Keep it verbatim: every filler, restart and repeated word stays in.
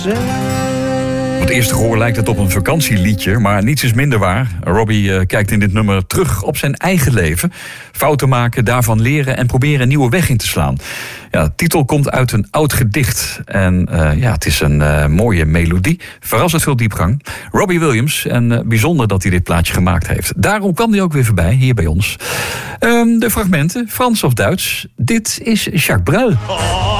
Op het eerste gehoor lijkt het op een vakantieliedje, maar niets is minder waar. Robbie uh, kijkt in dit nummer terug op zijn eigen leven. Fouten maken, daarvan leren en proberen een nieuwe weg in te slaan. Ja, de titel komt uit een oud gedicht. En uh, ja, het is een uh, mooie melodie. Verrassend veel diepgang. Robbie Williams, en uh, bijzonder dat hij dit plaatje gemaakt heeft. Daarom kwam hij ook weer voorbij, hier bij ons. Um, de fragmenten, Frans of Duits. Dit is Jacques Brel.